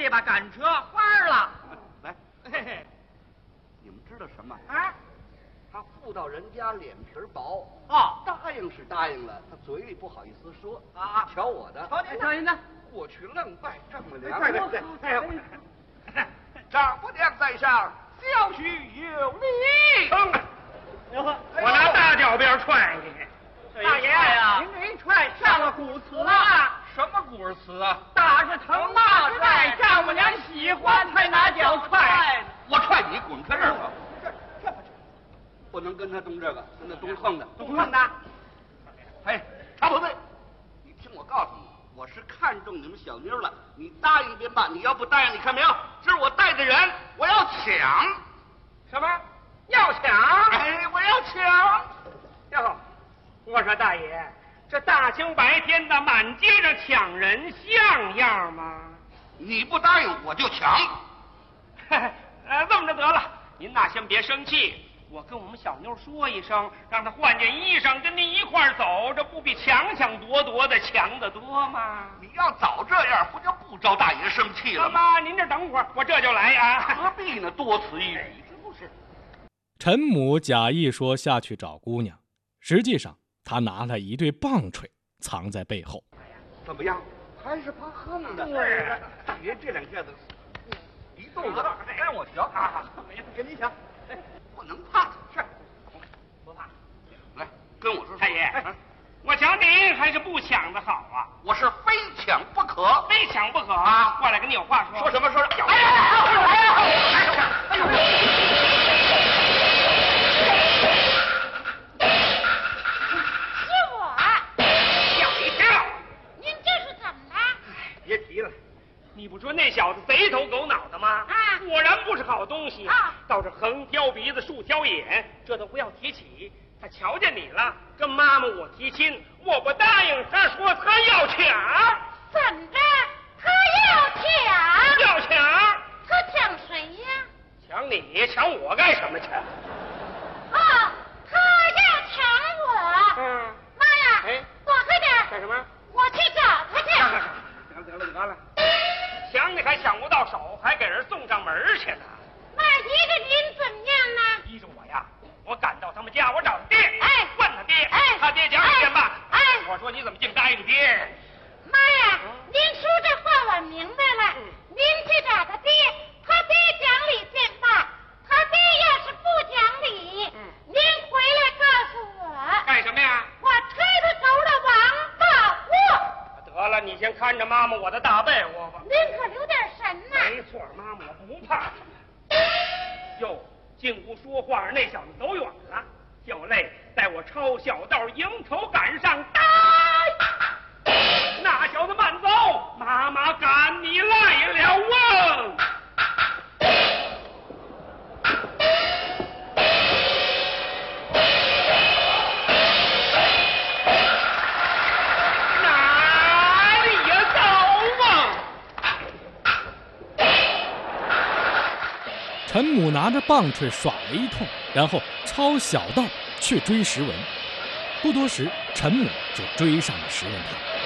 这把赶车花了。 来， 嘿嘿， 你们知道什么？ 啊， 他妇道人家脸皮薄哦， 答应是答应了，他嘴里不好意思说啊。 瞧我的， 瞧您的， 过去愣拜丈母娘。 对， 哎，丈母娘在上，小婿有礼。 我拿大脚鞭踹你， 大爷呀，您这一踹上了古词了。 什么古词啊？ 打是疼，骂是爱，丈母娘喜欢才拿脚踹。 我踹你，滚开这儿吧！这不能跟他动这个，跟他动横的。 动横的。 哎，常不对，你听我告诉你，我是看中你们小妞了，你答应便罢，你要不答应，你看没有？这是我带的人，我要抢。 什么？要抢？ 哎，我要抢。 哟，我说大爷，这大清白天的满街上抢人像样吗？ 你不答应我就抢。 这么着得了，您呐先别生气，我跟我们小妞说一声，让她换件衣裳跟您一块儿走，这不比抢抢夺夺的强得多吗？ 你要早这样，不就不招大爷生气了吗？ 妈，您这等会儿，我这就来啊。 何必呢？多此一举，是不是？ 陈母假意说下去找姑娘，实际上他拿了一对棒槌藏在背后。 怎么样？还是怕横的。 对， 爷这两下子一肚子，让我瞧啊！ 跟你抢， 不能怕。 是，不怕。 来，跟我说。 太爷，我抢你还是不抢的好啊？ 我是非抢不可， 非抢不可啊！过来跟你有话说。 说什么？说什么？哎呦！ 别提了，你不说那小子贼头狗脑的吗？ 啊， 果然不是好东西啊！ 倒是横挑鼻子竖挑眼，这都不要提起。他瞧见你了，跟妈妈我提亲，我不答应，他说他要抢。 怎着？他要抢？ 要抢？ 他抢谁呀？ 抢你？抢我干什么去？ 哦，他要抢我。妈呀！ 哎， 躲开点！ 干什么？ 我去找他去。 得了，抢你还抢不到手，还给人送上门去呢。 那依着您怎么样呢？ 依着我呀，我赶到他们家，我找他爹， 哎， 问他爹， 哎， 他爹讲理bien吧， 哎， 我说你怎么净答应爹？ 妈呀，您说这话我明白了，您去找他爹，他爹讲理bien吧，他爹要是不讲理，您回来告诉我。 干什么呀？ 我推他走了王八货。 得了，你先看着妈妈我的大被窝吧。 您可留点神呐！ 没错，妈妈我不怕。哟，净不说话，那小子走远了。就累带我抄小道，迎头赶上，呆！那小子慢走，妈妈赶你来了啊！ 陈母拿着棒槌耍了一通，然后抄小道去追石文。不多时，陈母就追上了石文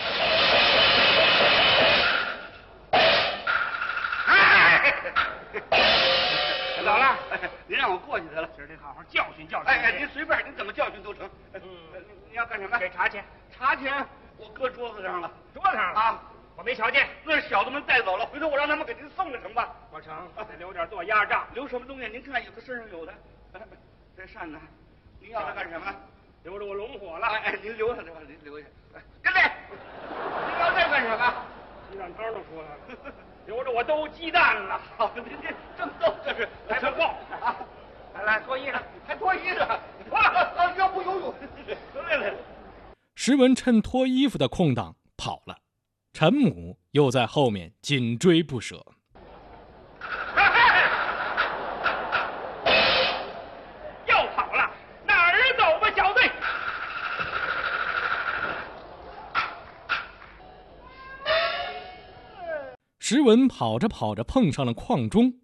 他。走了， 您让我过去得了， 今儿得好好教训教训。 哎，您随便，您怎么教训都成。你要干什么？ 给茶钱。 茶钱我搁桌子上了。 桌子上了啊？我没瞧见。 那是小子们带走了，回头我让他们给您送了成吧？ 不成，得留点做压账。 留什么东西？您看，有的身上有的。这扇呢？您要它干什么？ 留着我龙火了。 哎，您留下这吧，您留下。哎，跟来，您要这干什么？ 鸡蛋汤都出来了，留着我兜鸡蛋了。 好，您正逗，这是还不够啊！来脱衣裳， 还脱衣裳，脱了，要不游泳。来。 石文趁脱衣服的空档跑了，陈母又在后面紧追不舍。 又跑了，哪儿走吧，小队？ 石文跑着跑着碰上了邝中，